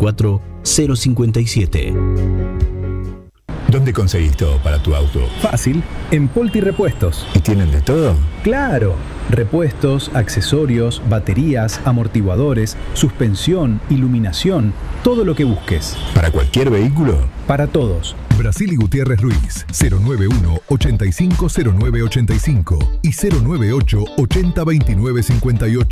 44 057. ¿Dónde conseguís todo para tu auto? Fácil, en Polti Repuestos. ¿Y tienen de todo? ¡Claro! Repuestos, accesorios, baterías, amortiguadores, suspensión, iluminación, todo lo que busques. ¿Para cualquier vehículo? Para todos. Brasil y Gutiérrez Ruiz, 091-850985 y 098-802958.